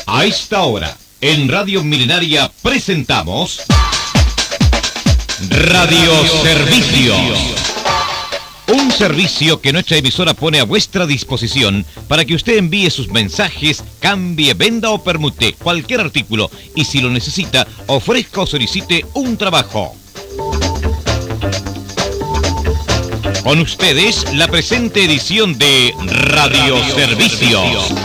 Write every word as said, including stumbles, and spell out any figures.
A esta hora, en Radio Milenaria presentamos Radio Servicio. Un servicio que nuestra emisora pone a vuestra disposición para que usted envíe sus mensajes, cambie, venda o permute cualquier artículo y si lo necesita, ofrezca o solicite un trabajo. Con ustedes, la presente edición de Radio Servicio.